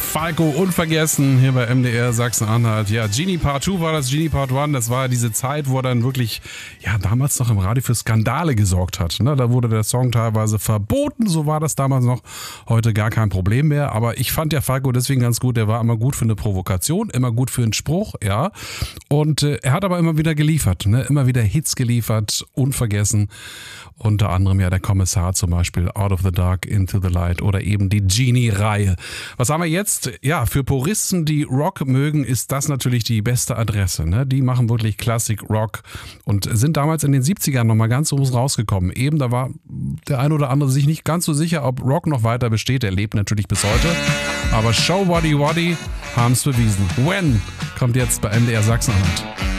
Falco unvergessen hier bei MDR Sachsen-Anhalt. Ja, Genie Part 2 war das, Genie Part 1, das war diese Zeit, wo er dann wirklich, ja, damals noch im Radio für Skandale gesorgt hat. Ne? Da wurde der Song teilweise verboten, so war das damals noch. Heute gar kein Problem mehr, aber ich fand ja Falco deswegen ganz gut, der war immer gut für eine Provokation, immer gut für einen Spruch, ja. Und er hat aber immer wieder geliefert, ne? Immer wieder Hits geliefert, unvergessen. Unter anderem ja der Kommissar zum Beispiel, Out of the Dark, Into the Light oder eben die Genie-Reihe. Was haben wir jetzt? Ja, für Puristen, die Rock mögen, ist das natürlich die beste Adresse. Ne? Die machen wirklich Classic Rock und sind damals in den 70ern nochmal ganz groß rausgekommen. Eben, da war der ein oder andere sich nicht ganz so sicher, ob Rock noch weiter besteht. Er lebt natürlich bis heute. Aber Show Waddy Waddy haben es bewiesen. When kommt jetzt bei MDR Sachsen-Anhalt.